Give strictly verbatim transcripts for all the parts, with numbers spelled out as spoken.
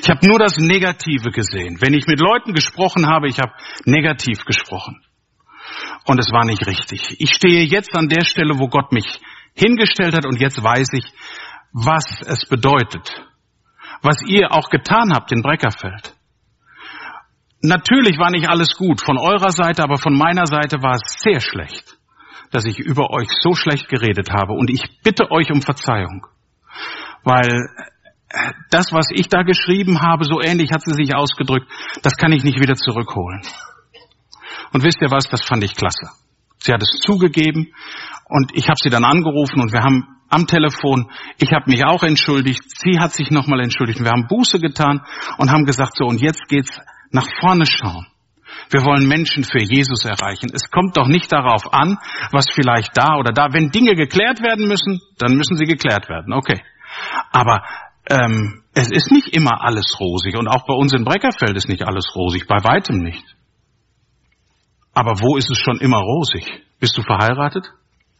Ich habe nur das Negative gesehen. Wenn ich mit Leuten gesprochen habe, ich habe negativ gesprochen. Und es war nicht richtig. Ich stehe jetzt an der Stelle, wo Gott mich hingestellt hat, und jetzt weiß ich, was es bedeutet. Was ihr auch getan habt in Breckerfeld. Natürlich war nicht alles gut von eurer Seite, aber von meiner Seite war es sehr schlecht, dass ich über euch so schlecht geredet habe. Und ich bitte euch um Verzeihung. Weil das, was ich da geschrieben habe, so ähnlich hat sie sich ausgedrückt, das kann ich nicht wieder zurückholen. Und wisst ihr was, das fand ich klasse. Sie hat es zugegeben und ich habe sie dann angerufen und wir haben am Telefon, ich habe mich auch entschuldigt, sie hat sich nochmal entschuldigt. Wir haben Buße getan und haben gesagt, so, und jetzt geht's nach vorne schauen. Wir wollen Menschen für Jesus erreichen. Es kommt doch nicht darauf an, was vielleicht da oder da, wenn Dinge geklärt werden müssen, dann müssen sie geklärt werden, okay. Aber ähm, es ist nicht immer alles rosig und auch bei uns in Breckerfeld ist nicht alles rosig, bei weitem nicht. Aber wo ist es schon immer rosig? Bist du verheiratet?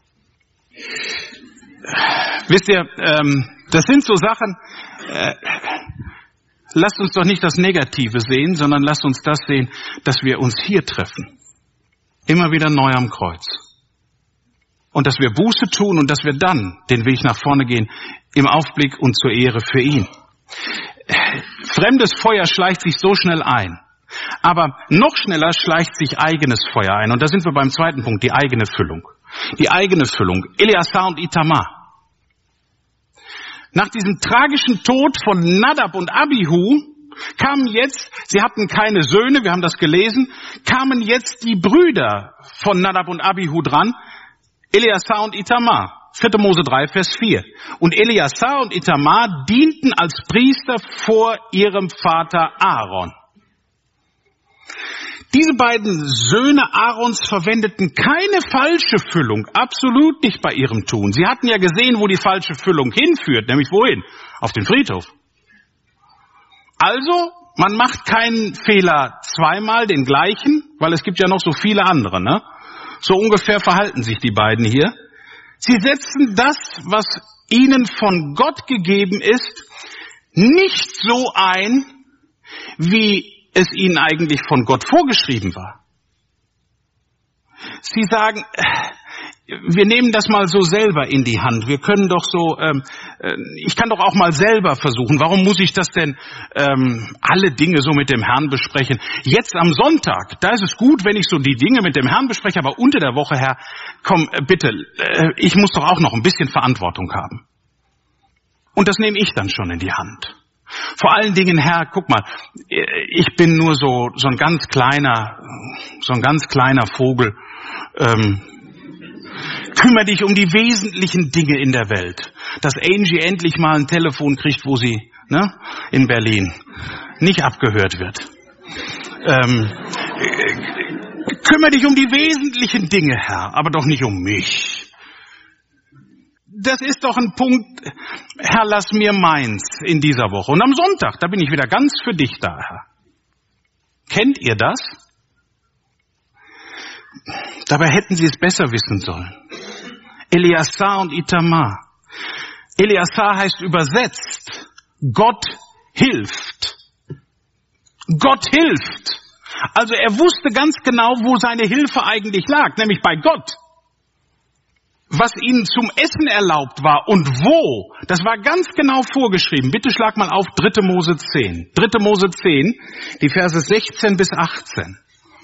Wisst ihr, ähm, das sind so Sachen, äh, lasst uns doch nicht das Negative sehen, sondern lasst uns das sehen, dass wir uns hier treffen. Immer wieder neu am Kreuz. Und dass wir Buße tun und dass wir dann den Weg nach vorne gehen, im Aufblick und zur Ehre für ihn. Fremdes Feuer schleicht sich so schnell ein. Aber noch schneller schleicht sich eigenes Feuer ein. Und da sind wir beim zweiten Punkt, die eigene Füllung. Die eigene Füllung. Eleazar und Itamar. Nach diesem tragischen Tod von Nadab und Abihu kamen jetzt, sie hatten keine Söhne, wir haben das gelesen, kamen jetzt die Brüder von Nadab und Abihu dran, Eleazar und Itamar. vierte Mose drei, Vers vier. Und Eleazar und Itamar dienten als Priester vor ihrem Vater Aaron. Diese beiden Söhne Aarons verwendeten keine falsche Füllung, absolut nicht bei ihrem Tun. Sie hatten ja gesehen, wo die falsche Füllung hinführt, nämlich wohin? Auf den Friedhof. Also, man macht keinen Fehler zweimal, den gleichen, weil es gibt ja noch so viele andere, ne? So ungefähr verhalten sich die beiden hier. Sie setzen das, was ihnen von Gott gegeben ist, nicht so ein, wie es ihnen eigentlich von Gott vorgeschrieben war. Sie sagen, wir nehmen das mal so selber in die Hand. Wir können doch so, ähm, ich kann doch auch mal selber versuchen. Warum muss ich das denn ähm, alle Dinge so mit dem Herrn besprechen? Jetzt am Sonntag, da ist es gut, wenn ich so die Dinge mit dem Herrn bespreche, aber unter der Woche, Herr, komm, bitte, äh, ich muss doch auch noch ein bisschen Verantwortung haben. Und das nehme ich dann schon in die Hand. Vor allen Dingen, Herr, guck mal, ich bin nur so so ein ganz kleiner, so ein ganz kleiner Vogel. Ähm, kümmere dich um die wesentlichen Dinge in der Welt. Dass Angie endlich mal ein Telefon kriegt, wo sie, ne, in Berlin nicht abgehört wird. Ähm, äh, kümmere dich um die wesentlichen Dinge, Herr, aber doch nicht um mich. Das ist doch ein Punkt, Herr, lass mir meins in dieser Woche. Und am Sonntag, da bin ich wieder ganz für dich da, Herr. Kennt ihr das? Dabei hätten sie es besser wissen sollen. Eleazar und Itamar. Eleazar heißt übersetzt, Gott hilft. Gott hilft. Also er wusste ganz genau, wo seine Hilfe eigentlich lag, nämlich bei Gott. Was ihnen zum Essen erlaubt war und wo, das war ganz genau vorgeschrieben. Bitte schlag mal auf dritte Mose zehn. dritte Mose zehn, die Verse sechzehn bis achtzehn.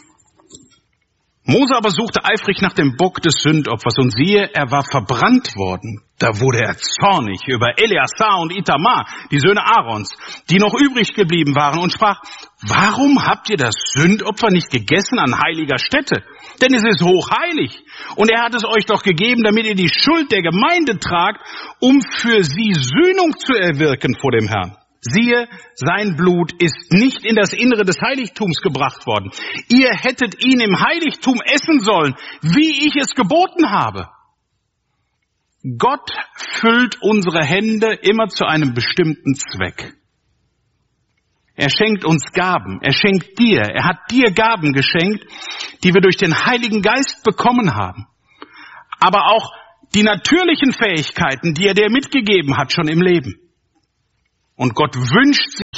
Mose aber suchte eifrig nach dem Bock des Sündopfers und siehe, er war verbrannt worden. Da wurde er zornig über Eleazar und Itamar, die Söhne Aarons, die noch übrig geblieben waren, und sprach, warum habt ihr das Sündopfer nicht gegessen an heiliger Stätte? Denn es ist hochheilig. Und er hat es euch doch gegeben, damit ihr die Schuld der Gemeinde tragt, um für sie Sühnung zu erwirken vor dem Herrn. Siehe, sein Blut ist nicht in das Innere des Heiligtums gebracht worden. Ihr hättet ihn im Heiligtum essen sollen, wie ich es geboten habe. Gott füllt unsere Hände immer zu einem bestimmten Zweck. Er schenkt uns Gaben, er schenkt dir, er hat dir Gaben geschenkt, die wir durch den Heiligen Geist bekommen haben. Aber auch die natürlichen Fähigkeiten, die er dir mitgegeben hat, schon im Leben. Und Gott wünscht sich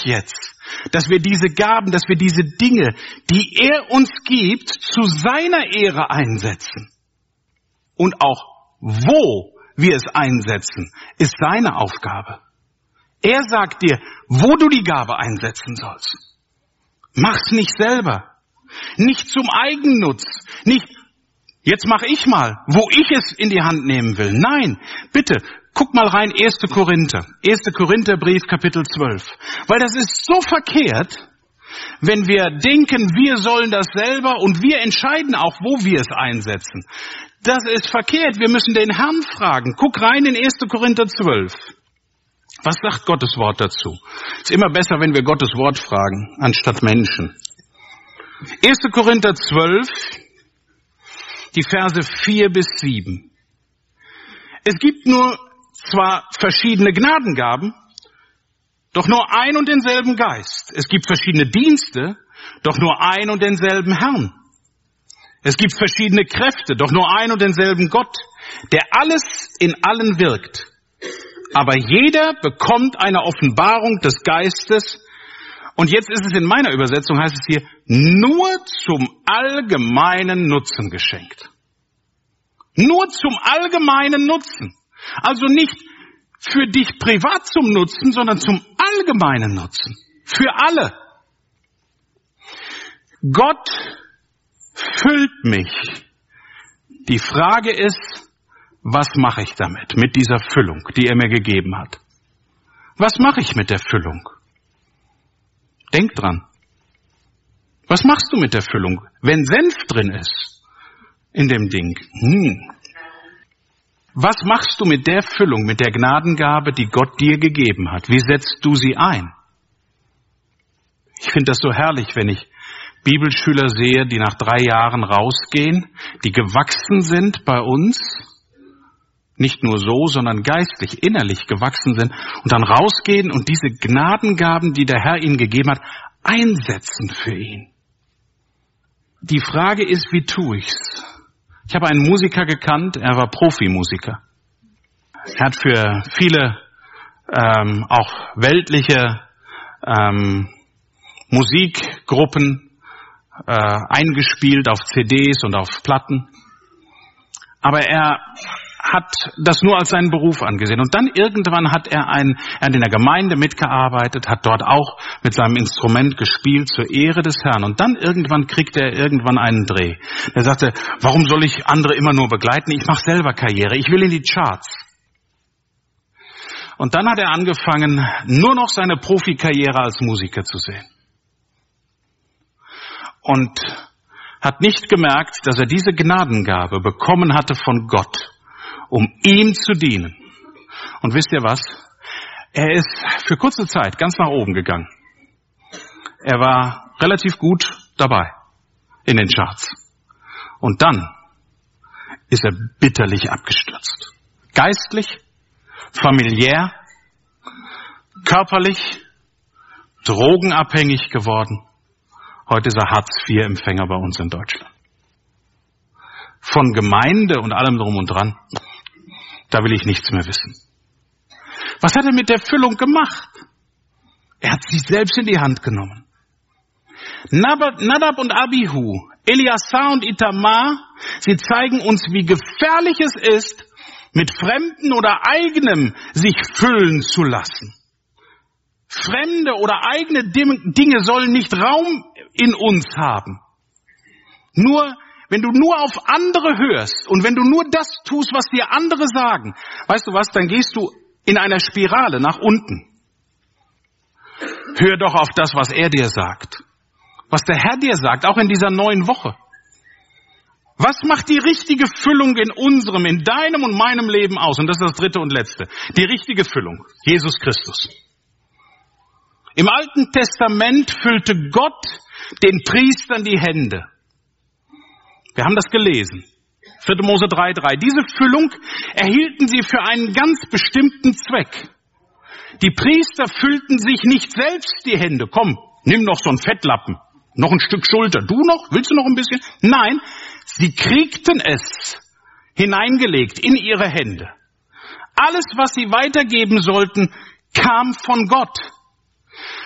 jetzt, dass wir diese Gaben, dass wir diese Dinge, die er uns gibt, zu seiner Ehre einsetzen. Und auch wo wir es einsetzen, ist seine Aufgabe. Er sagt dir, wo du die Gabe einsetzen sollst. Mach's nicht selber. Nicht zum Eigennutz. Nicht, jetzt mach ich mal, wo ich es in die Hand nehmen will. Nein, bitte, guck mal rein, erster Korinther. erster Korintherbrief, Kapitel zwölf. Weil das ist so verkehrt, wenn wir denken, wir sollen das selber und wir entscheiden auch, wo wir es einsetzen. Das ist verkehrt. Wir müssen den Herrn fragen. Guck rein in erster Korinther zwölf. Was sagt Gottes Wort dazu? Ist immer besser, wenn wir Gottes Wort fragen, anstatt Menschen. erster Korinther zwölf, die Verse vier bis sieben. Es gibt nur zwar verschiedene Gnadengaben, doch nur ein und denselben Geist. Es gibt verschiedene Dienste, doch nur ein und denselben Herrn. Es gibt verschiedene Kräfte, doch nur ein und denselben Gott, der alles in allen wirkt. Aber jeder bekommt eine Offenbarung des Geistes. Und jetzt ist es in meiner Übersetzung, heißt es hier, nur zum allgemeinen Nutzen geschenkt. Nur zum allgemeinen Nutzen. Also nicht für dich privat zum Nutzen, sondern zum allgemeinen Nutzen. Für alle. Gott füllt mich. Die Frage ist, was mache ich damit, mit dieser Füllung, die er mir gegeben hat? Was mache ich mit der Füllung? Denk dran. Was machst du mit der Füllung, wenn Senf drin ist in dem Ding? Hm. Was machst du mit der Füllung, mit der Gnadengabe, die Gott dir gegeben hat? Wie setzt du sie ein? Ich finde das so herrlich, wenn ich Bibelschüler sehe, die nach drei Jahren rausgehen, die gewachsen sind bei uns, nicht nur so, sondern geistlich, innerlich gewachsen sind und dann rausgehen und diese Gnadengaben, die der Herr ihnen gegeben hat, einsetzen für ihn. Die Frage ist, wie tue ich's? Ich habe einen Musiker gekannt, er war Profimusiker. Er hat für viele ähm, auch weltliche ähm, Musikgruppen äh, eingespielt auf C Ds und auf Platten. Aber er hat das nur als seinen Beruf angesehen. Und dann irgendwann hat er, ein, er hat in der Gemeinde mitgearbeitet, hat dort auch mit seinem Instrument gespielt zur Ehre des Herrn. Und dann irgendwann kriegte er irgendwann einen Dreh. Er sagte, warum soll ich andere immer nur begleiten? Ich mache selber Karriere, ich will in die Charts. Und dann hat er angefangen, nur noch seine Profikarriere als Musiker zu sehen. Und hat nicht gemerkt, dass er diese Gnadengabe bekommen hatte von Gott, um ihm zu dienen. Und wisst ihr was? Er ist für kurze Zeit ganz nach oben gegangen. Er war relativ gut dabei in den Charts. Und dann ist er bitterlich abgestürzt. Geistlich, familiär, körperlich, drogenabhängig geworden. Heute ist er Hartz-vier-Empfänger bei uns in Deutschland. Von Gemeinde und allem drum und dran, da will ich nichts mehr wissen. Was hat er mit der Füllung gemacht? Er hat sich selbst in die Hand genommen. Nadab und Abihu, Eleazar und Itamar, sie zeigen uns, wie gefährlich es ist, mit Fremden oder Eigenem sich füllen zu lassen. Fremde oder eigene Dinge sollen nicht Raum in uns haben. Nur Wenn du nur auf andere hörst und wenn du nur das tust, was dir andere sagen, weißt du was, dann gehst du in einer Spirale nach unten. Hör doch auf das, was er dir sagt. Was der Herr dir sagt, auch in dieser neuen Woche. Was macht die richtige Füllung in unserem, in deinem und meinem Leben aus? Und das ist das dritte und letzte. Die richtige Füllung. Jesus Christus. Im Alten Testament füllte Gott den Priestern die Hände. Wir haben das gelesen. vierte Mose drei drei. Diese Füllung erhielten sie für einen ganz bestimmten Zweck. Die Priester füllten sich nicht selbst die Hände. Komm, nimm noch so einen Fettlappen. Noch ein Stück Schulter. Du noch? Willst du noch ein bisschen? Nein, sie kriegten es hineingelegt in ihre Hände. Alles, was sie weitergeben sollten, kam von Gott.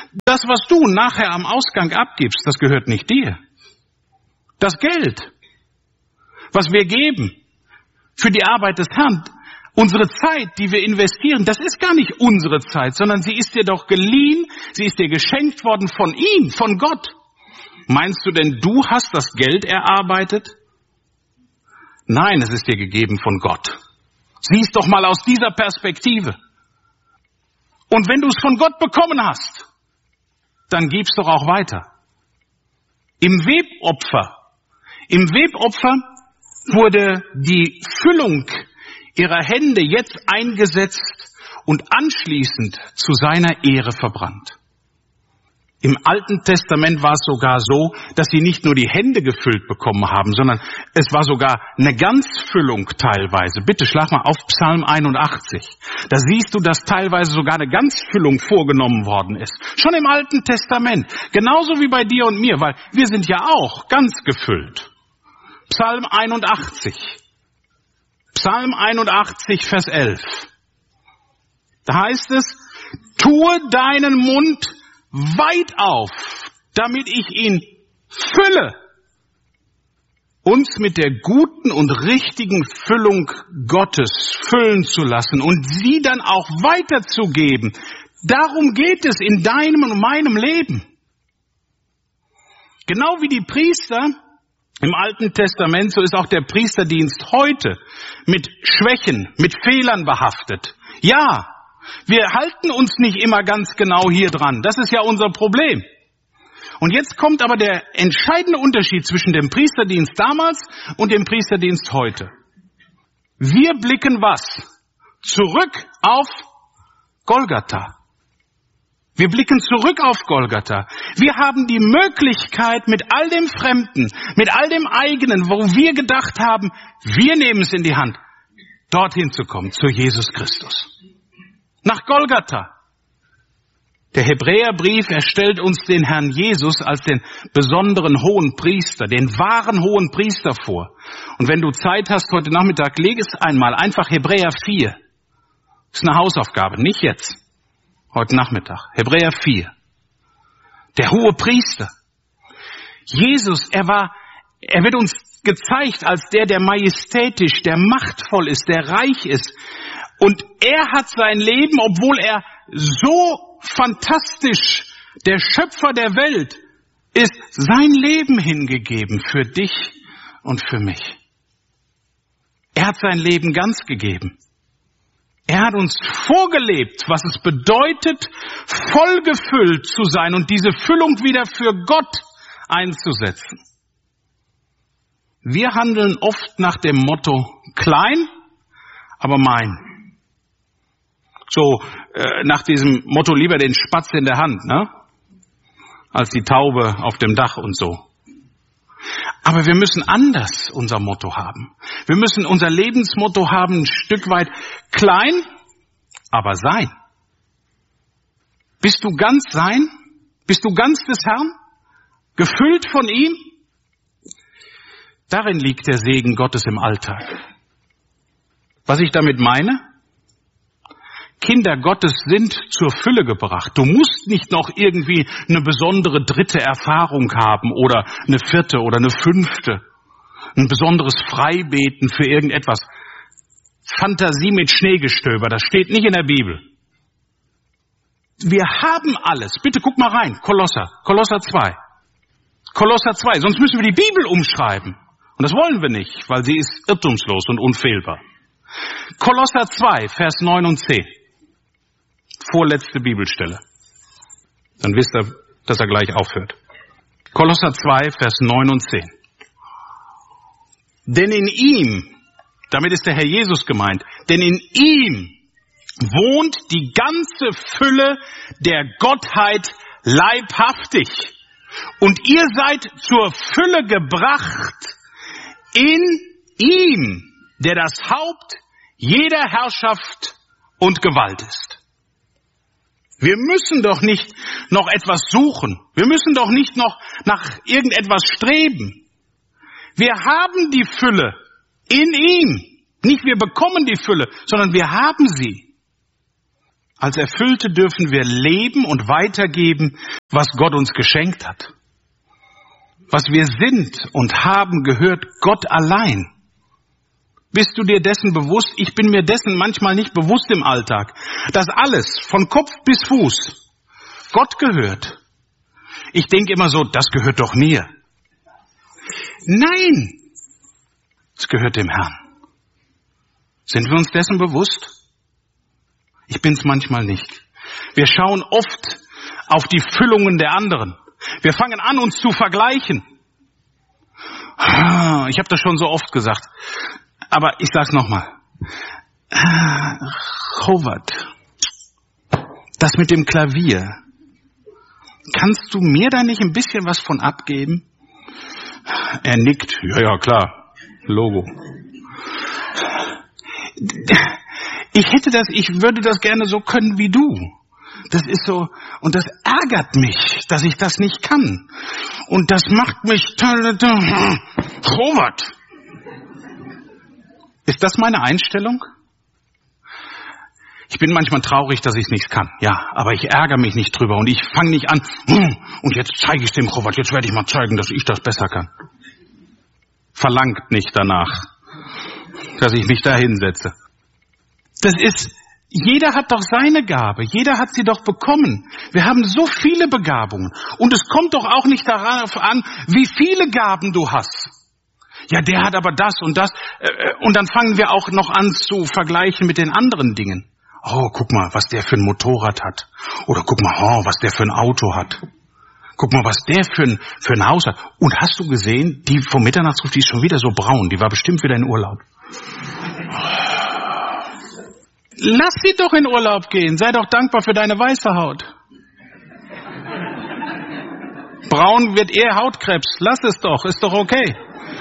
Das, was du nachher am Ausgang abgibst, das gehört nicht dir. Das Geld, was wir geben für die Arbeit des Herrn, unsere Zeit, die wir investieren, das ist gar nicht unsere Zeit, sondern sie ist dir doch geliehen, sie ist dir geschenkt worden von ihm, von Gott. Meinst du denn, du hast das Geld erarbeitet? Nein, es ist dir gegeben von Gott. Sieh es doch mal aus dieser Perspektive. Und wenn du es von Gott bekommen hast, dann gib's doch auch weiter. Im Webopfer, im Webopfer wurde die Füllung ihrer Hände jetzt eingesetzt und anschließend zu seiner Ehre verbrannt. Im Alten Testament war es sogar so, dass sie nicht nur die Hände gefüllt bekommen haben, sondern es war sogar eine Ganzfüllung teilweise. Bitte schlag mal auf Psalm einundachtzig. Da siehst du, dass teilweise sogar eine Ganzfüllung vorgenommen worden ist. Schon im Alten Testament. Genauso wie bei dir und mir, weil wir sind ja auch ganz gefüllt. Psalm einundachtzig. Psalm einundachtzig, Vers elf. Da heißt es, tue deinen Mund weit auf, damit ich ihn fülle, uns mit der guten und richtigen Füllung Gottes füllen zu lassen und sie dann auch weiterzugeben. Darum geht es in deinem und meinem Leben. Genau wie die Priester im Alten Testament, so ist auch der Priesterdienst heute mit Schwächen, mit Fehlern behaftet. Ja, wir halten uns nicht immer ganz genau hier dran. Das ist ja unser Problem. Und jetzt kommt aber der entscheidende Unterschied zwischen dem Priesterdienst damals und dem Priesterdienst heute. Wir blicken was? Zurück auf Golgatha. Wir blicken zurück auf Golgatha. Wir haben die Möglichkeit, mit all dem Fremden, mit all dem Eigenen, wo wir gedacht haben, wir nehmen es in die Hand, dorthin zu kommen, zu Jesus Christus. Nach Golgatha. Der Hebräerbrief erstellt uns den Herrn Jesus als den besonderen hohen Priester, den wahren hohen Priester vor. Und wenn du Zeit hast heute Nachmittag, leg es einmal, einfach Hebräer vier. Das ist eine Hausaufgabe, nicht jetzt, heute Nachmittag. Hebräer vier. Der hohe Priester. Jesus, er war, er wird uns gezeigt als der, der majestätisch, der machtvoll ist, der reich ist. Und er hat sein Leben, obwohl er so fantastisch der Schöpfer der Welt ist, sein Leben hingegeben für dich und für mich. Er hat sein Leben ganz gegeben. Er hat uns vorgelebt, was es bedeutet, vollgefüllt zu sein und diese Füllung wieder für Gott einzusetzen. Wir handeln oft nach dem Motto, klein, aber mein. So äh, nach diesem Motto, lieber den Spatz in der Hand, ne, als die Taube auf dem Dach und so. Aber wir müssen anders unser Motto haben. Wir müssen unser Lebensmotto haben, ein Stück weit klein, aber sein. Bist du ganz sein? Bist du ganz des Herrn? Gefüllt von ihm? Darin liegt der Segen Gottes im Alltag. Was ich damit meine? Kinder Gottes sind zur Fülle gebracht. Du musst nicht noch irgendwie eine besondere dritte Erfahrung haben oder eine vierte oder eine fünfte. Ein besonderes Freibeten für irgendetwas. Fantasie mit Schneegestöber, das steht nicht in der Bibel. Wir haben alles. Bitte guck mal rein. Kolosser, Kolosser zwei. Kolosser zwei, sonst müssen wir die Bibel umschreiben. Und das wollen wir nicht, weil sie ist irrtumslos und unfehlbar. Kolosser zwei, Vers neun und zehn. Vorletzte Bibelstelle. Dann wisst ihr, dass er gleich aufhört. Kolosser zwei, Vers neun und zehn. Denn in ihm, damit ist der Herr Jesus gemeint, denn in ihm wohnt die ganze Fülle der Gottheit leibhaftig. Und ihr seid zur Fülle gebracht in ihm, der das Haupt jeder Herrschaft und Gewalt ist. Wir müssen doch nicht noch etwas suchen. Wir müssen doch nicht noch nach irgendetwas streben. Wir haben die Fülle in ihm. Nicht wir bekommen die Fülle, sondern wir haben sie. Als Erfüllte dürfen wir leben und weitergeben, was Gott uns geschenkt hat. Was wir sind und haben, gehört Gott allein. Bist du dir dessen bewusst? Ich bin mir dessen manchmal nicht bewusst im Alltag, dass alles von Kopf bis Fuß Gott gehört. Ich denke immer so, das gehört doch mir. Nein, es gehört dem Herrn. Sind wir uns dessen bewusst? Ich bin's manchmal nicht. Wir schauen oft auf die Füllungen der anderen. Wir fangen an, uns zu vergleichen. Ich habe das schon so oft gesagt, aber ich sag's nochmal. Robert, das mit dem Klavier, kannst du mir da nicht ein bisschen was von abgeben? Er nickt. Ja, ja, klar. Logo. Ich hätte das, ich würde das gerne so können wie du. Das ist so, und das ärgert mich, dass ich das nicht kann. Und das macht mich, Robert. Ist das meine Einstellung? Ich bin manchmal traurig, dass ich es nicht kann. Ja, aber ich ärgere mich nicht drüber und ich fange nicht an, und jetzt zeige ich dem Robert, jetzt werde ich mal zeigen, dass ich das besser kann. Verlangt nicht danach, dass ich mich da hinsetze. Das ist, jeder hat doch seine Gabe, jeder hat sie doch bekommen. Wir haben so viele Begabungen und es kommt doch auch nicht darauf an, wie viele Gaben du hast. Ja, der hat aber das und das, und dann fangen wir auch noch an zu vergleichen mit den anderen Dingen. Oh, guck mal, was der für ein Motorrad hat. Oder guck mal, oh, was der für ein Auto hat. Guck mal, was der für ein, für ein Haus hat. Und hast du gesehen, die vom Mitternachtsruf, die ist schon wieder so braun. Die war bestimmt wieder in Urlaub. Lass sie doch in Urlaub gehen. Sei doch dankbar für deine weiße Haut. Braun wird eher Hautkrebs. Lass es doch, ist doch okay.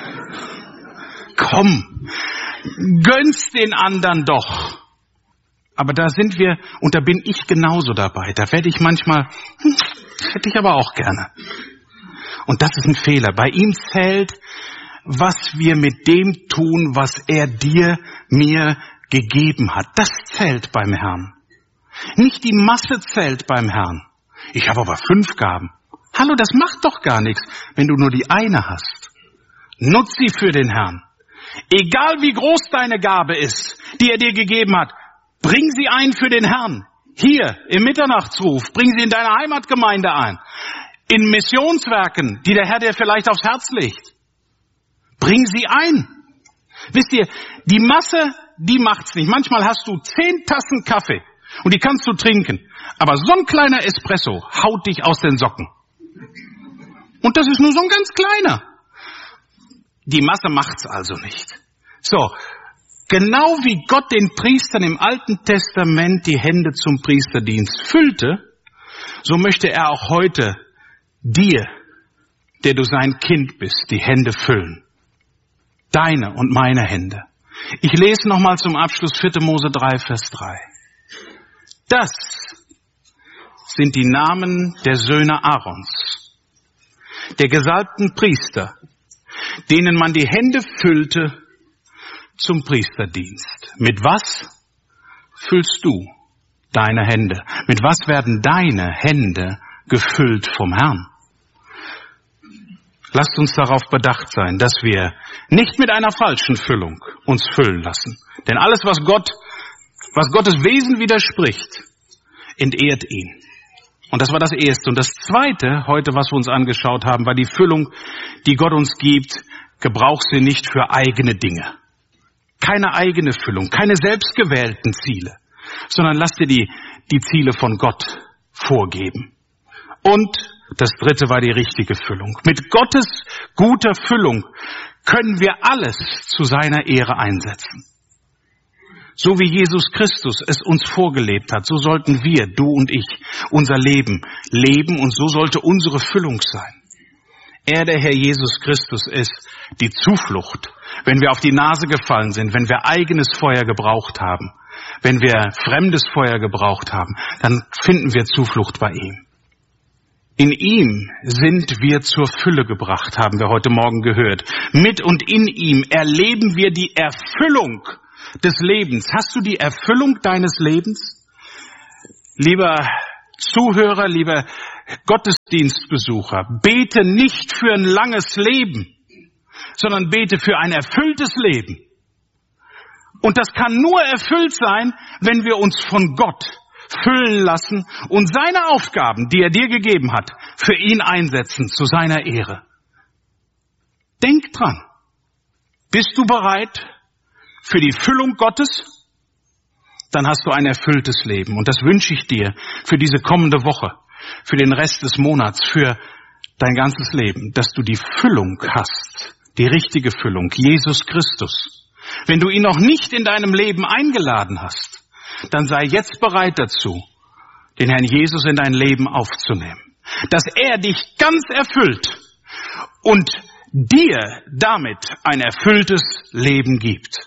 Komm, gönn's den anderen doch. Aber da sind wir, und da bin ich genauso dabei. Da werde ich manchmal, hm, hätte ich aber auch gerne. Und das ist ein Fehler. Bei ihm zählt, was wir mit dem tun, was er dir, mir gegeben hat. Das zählt beim Herrn. Nicht die Masse zählt beim Herrn. Ich habe aber fünf Gaben. Hallo, das macht doch gar nichts, wenn du nur die eine hast. Nutz sie für den Herrn. Egal wie groß deine Gabe ist, die er dir gegeben hat, bring sie ein für den Herrn. Hier im Mitternachtsruf, bring sie in deine Heimatgemeinde ein. In Missionswerken, die der Herr dir vielleicht aufs Herz legt. Bring sie ein. Wisst ihr, die Masse, die macht's nicht. Manchmal hast du zehn Tassen Kaffee und die kannst du trinken. Aber so ein kleiner Espresso haut dich aus den Socken. Und das ist nur so ein ganz kleiner. Die Masse macht's also nicht. So, genau wie Gott den Priestern im Alten Testament die Hände zum Priesterdienst füllte, so möchte er auch heute dir, der du sein Kind bist, die Hände füllen. Deine und meine Hände. Ich lese nochmal zum Abschluss vierte Mose drei, Vers drei. Das sind die Namen der Söhne Aarons, der gesalbten Priester, denen man die Hände füllte zum Priesterdienst. Mit was füllst du deine Hände? Mit was werden deine Hände gefüllt vom Herrn? Lasst uns darauf bedacht sein, dass wir nicht mit einer falschen Füllung uns füllen lassen. Denn alles, was Gott, was Gottes Wesen widerspricht, entehrt ihn. Und das war das Erste. Und das Zweite, heute, was wir uns angeschaut haben, war die Füllung, die Gott uns gibt. Gebrauch sie nicht für eigene Dinge. Keine eigene Füllung, keine selbstgewählten Ziele, sondern lass dir die, die Ziele von Gott vorgeben. Und das Dritte war die richtige Füllung. Mit Gottes guter Füllung können wir alles zu seiner Ehre einsetzen. So wie Jesus Christus es uns vorgelebt hat, so sollten wir, du und ich, unser Leben leben und so sollte unsere Füllung sein. Er, der Herr Jesus Christus, ist die Zuflucht, wenn wir auf die Nase gefallen sind, wenn wir eigenes Feuer gebraucht haben, wenn wir fremdes Feuer gebraucht haben, dann finden wir Zuflucht bei ihm. In ihm sind wir zur Fülle gebracht, haben wir heute Morgen gehört. Mit und in ihm erleben wir die Erfüllung des Lebens. Hast du die Erfüllung deines Lebens? Lieber Zuhörer, lieber Gottesdienstbesucher, bete nicht für ein langes Leben, sondern bete für ein erfülltes Leben. Und das kann nur erfüllt sein, wenn wir uns von Gott füllen lassen und seine Aufgaben, die er dir gegeben hat, für ihn einsetzen, zu seiner Ehre. Denk dran. Bist du bereit für die Füllung Gottes? Dann hast du ein erfülltes Leben. Und das wünsche ich dir für diese kommende Woche, für den Rest des Monats, für dein ganzes Leben, dass du die Füllung hast, die richtige Füllung, Jesus Christus. Wenn du ihn noch nicht in deinem Leben eingeladen hast, dann sei jetzt bereit dazu, den Herrn Jesus in dein Leben aufzunehmen. Dass er dich ganz erfüllt und dir damit ein erfülltes Leben gibt.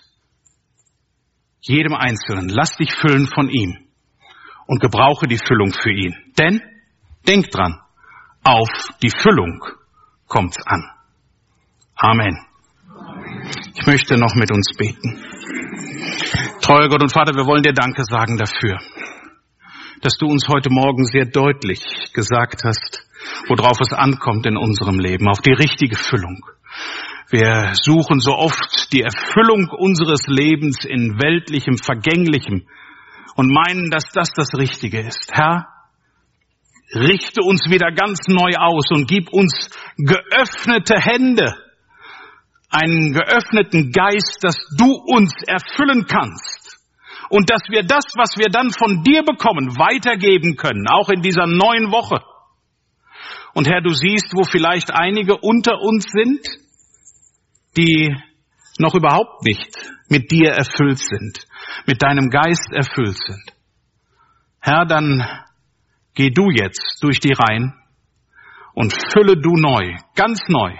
Jedem Einzelnen, lass dich füllen von ihm und gebrauche die Füllung für ihn. Denn, denk dran, auf die Füllung kommt's an. Amen. Ich möchte noch mit uns beten. Treuer Gott und Vater, wir wollen dir Danke sagen dafür, dass du uns heute Morgen sehr deutlich gesagt hast, worauf es ankommt in unserem Leben, auf die richtige Füllung. Wir suchen so oft die Erfüllung unseres Lebens in weltlichem, vergänglichem und meinen, dass das das Richtige ist. Herr, richte uns wieder ganz neu aus und gib uns geöffnete Hände, einen geöffneten Geist, dass du uns erfüllen kannst und dass wir das, was wir dann von dir bekommen, weitergeben können, auch in dieser neuen Woche. Und Herr, du siehst, wo vielleicht einige unter uns sind, die noch überhaupt nicht mit dir erfüllt sind, mit deinem Geist erfüllt sind. Herr, dann geh du jetzt durch die Reihen und fülle du neu, ganz neu.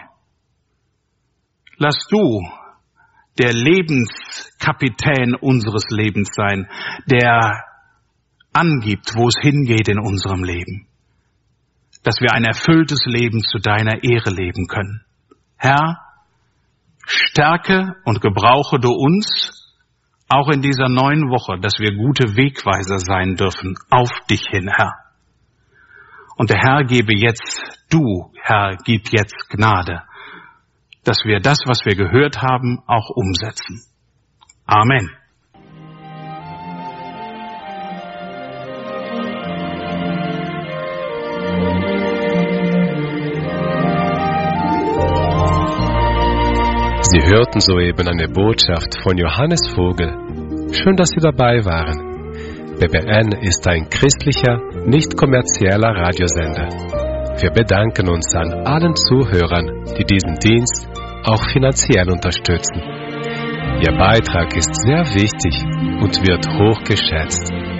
Lass du der Lebenskapitän unseres Lebens sein, der angibt, wo es hingeht in unserem Leben. Dass wir ein erfülltes Leben zu deiner Ehre leben können. Herr, stärke und gebrauche du uns auch in dieser neuen Woche, dass wir gute Wegweiser sein dürfen auf dich hin, Herr. Und der Herr gebe jetzt, du, Herr, gib jetzt Gnade, dass wir das, was wir gehört haben, auch umsetzen. Amen. Sie hörten soeben eine Botschaft von Johannes Vogel. Schön, dass Sie dabei waren. B B N ist ein christlicher, nicht kommerzieller Radiosender. Wir bedanken uns an allen Zuhörern, die diesen Dienst auch finanziell unterstützen. Ihr Beitrag ist sehr wichtig und wird hoch geschätzt.